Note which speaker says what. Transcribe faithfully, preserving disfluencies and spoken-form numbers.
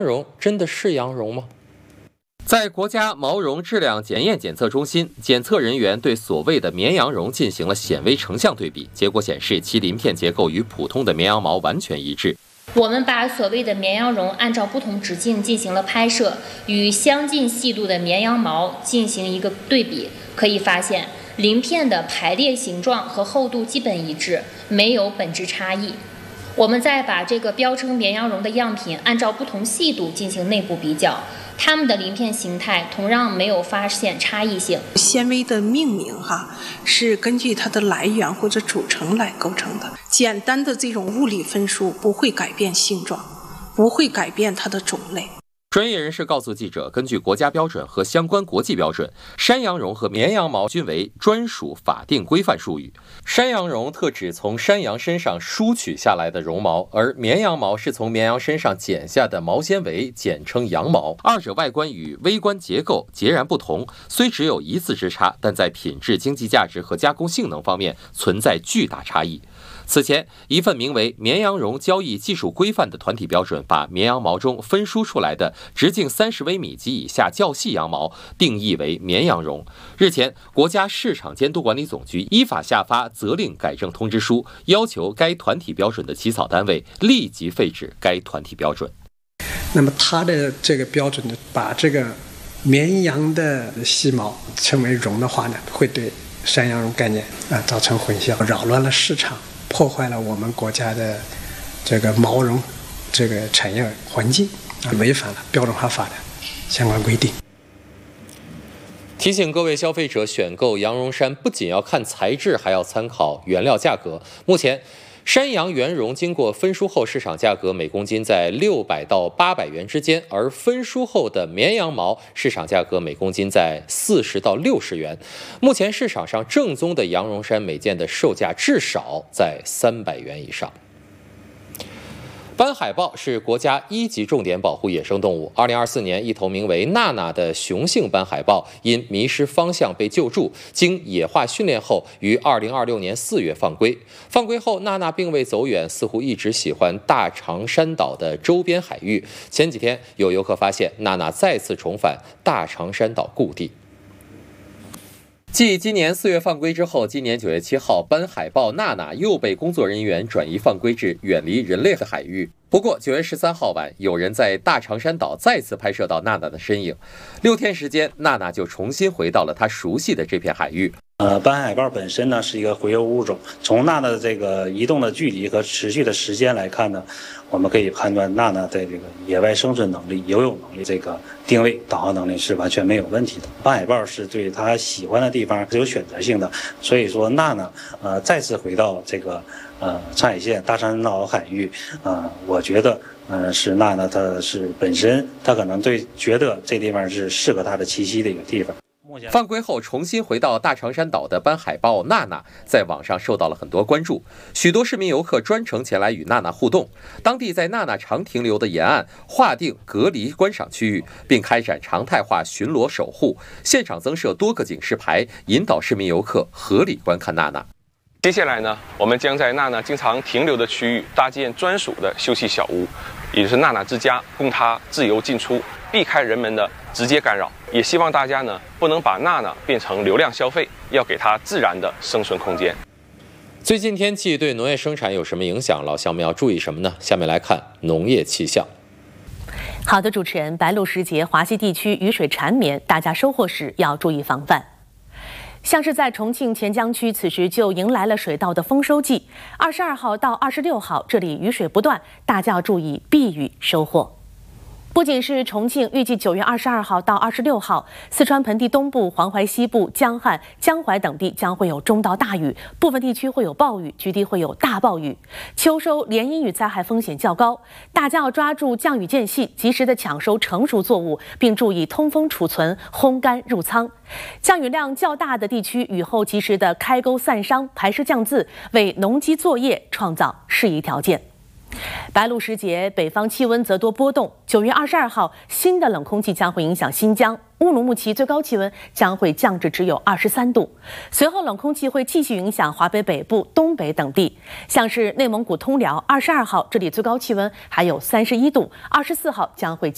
Speaker 1: 绒真的是羊绒吗？在国家毛绒质量检验检测中心，检测人员对所谓的绵羊绒进行了显微成像对比，结果显示其鳞片结构与普通的绵羊毛完全一致。
Speaker 2: 我们把所谓的绵羊绒按照不同直径进行了拍摄，与相近细度的绵羊毛进行一个对比，可以发现鳞片的排列形状和厚度基本一致，没有本质差异。我们再把这个标称绵羊绒的样品按照不同细度进行内部比较，它们的鳞片形态同样没有发现差异性。
Speaker 3: 纤维的命名哈是根据它的来源或者组成来构成的，简单的这种物理分数不会改变性状，不会改变它的种类。
Speaker 1: 专业人士告诉记者，根据国家标准和相关国际标准，山羊绒和绵羊毛均为专属法定规范术语。山羊绒特指从山羊身上梳取下来的绒毛，而绵羊毛是从绵羊身上剪下的毛纤维，简称羊毛。二者外观与微观结构截然不同，虽只有一字之差，但在品质、经济价值和加工性能方面存在巨大差异。此前，一份名为《绵羊绒交易技术规范》的团体标准，把绵羊毛中分梳出来的直径三十微米及以下较细羊毛定义为绵羊绒。日前，国家市场监督管理总局依法下发责令改正通知书，要求该团体标准的起草单位立即废止该团体标准。
Speaker 4: 那么，它的这个标准呢，把这个绵羊的细毛称为绒的话呢，会对山羊绒概念啊造成混淆，扰乱了市场，破坏了我们国家的这个毛绒这个产业环境，啊，违反了标准化法的相关规定。
Speaker 1: 提醒各位消费者，选购羊绒衫不仅要看材质，还要参考原料价格。目前，山羊原绒经过分梳后，市场价格每公斤在六百到八百元之间，而分梳后的绵羊毛市场价格每公斤在四十到六十元。目前市场上正宗的羊绒衫每件的售价至少在三百元以上。斑海豹是国家一级重点保护野生动物。二零二四年，一头名为娜娜的雄性斑海豹因迷失方向被救助，经野化训练后，于二零二六年四月放归。放归后，娜娜并未走远，似乎一直喜欢大长山岛的周边海域。前几天，有游客发现娜娜再次重返大长山岛故地。继今年四月放归之后，今年九月七号，斑海豹娜娜又被工作人员转移放归至远离人类的海域。不过，九月十三号晚，有人在大长山岛再次拍摄到娜娜的身影。六天时间，娜娜就重新回到了她熟悉的这片海域。
Speaker 5: 呃，斑海豹本身呢是一个洄游物种，从娜娜的这个移动的距离和持续的时间来看呢，我们可以判断娜娜在这个野外生存能力、游泳能力、这个定位、导航能力是完全没有问题的。斑海豹是对它喜欢的地方是有选择性的，所以说娜娜呃再次回到这个呃上海县大长山岛海域，啊、呃，我觉得呃是娜娜她是本身她可能对觉得这地方是适合她的栖息的一个地方。
Speaker 1: 放归后重新回到大长山岛的斑海豹娜娜，在网上受到了很多关注，许多市民游客专程前来与娜娜互动。当地在娜娜常停留的沿岸划定隔离观赏区域，并开展常态化巡逻守护，现场增设多个警示牌，引导市民游客合理观看娜娜。
Speaker 6: 接下来呢，我们将在娜娜经常停留的区域搭建专属的休憩小屋，也就是娜娜之家，供她自由进出，避开人们的直接干扰。也希望大家呢，不能把娜娜变成流量消费，要给她自然的生存空间。
Speaker 1: 最近天气对农业生产有什么影响？老乡们要注意什么呢？下面来看农业气象。
Speaker 7: 好的，主持人，白露时节，华西地区雨水缠绵，大家收获时要注意防范。像是在重庆黔江区，此时就迎来了水稻的丰收季。二十二号到二十六号，这里雨水不断，大家要注意避雨收获。不仅是重庆，预计九月二十二号到二十六号，四川盆地东部、黄淮西部、江汉、江淮等地将会有中到大雨，部分地区会有暴雨，局地会有大暴雨。秋收连阴雨灾害风险较高，大家要抓住降雨间隙，及时的抢收成熟作物，并注意通风储存、烘干入仓。降雨量较大的地区，雨后及时的开沟散商、排湿降渍，为农机作业创造适宜条件。白露时节，北方气温则多波动。九月二十二号，新的冷空气将会影响新疆，乌鲁木齐最高气温将会降至只有二十三度。随后，冷空气会继续影响华北北部、东北等地，像是内蒙古通辽，二十二号这里最高气温还有三十一度，二十四号将会降。